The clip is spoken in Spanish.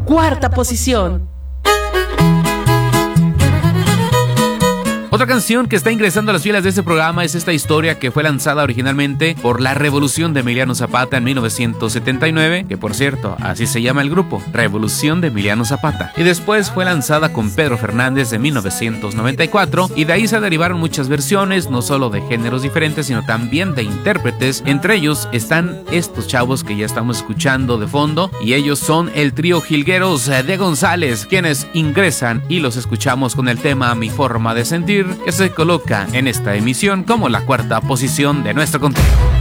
cuarta posición. Otra canción que está ingresando a las filas de este programa es esta historia que fue lanzada originalmente por la Revolución de Emiliano Zapata en 1979, que por cierto, así se llama el grupo, Revolución de Emiliano Zapata. Y después fue lanzada con Pedro Fernández en 1994, y de ahí se derivaron muchas versiones, no solo de géneros diferentes, sino también de intérpretes. Entre ellos están estos chavos que ya estamos escuchando de fondo, y ellos son el trío Jilgueros de González, quienes ingresan y los escuchamos con el tema Mi Forma de Sentir, que se coloca en esta emisión como la cuarta posición de nuestro conteo.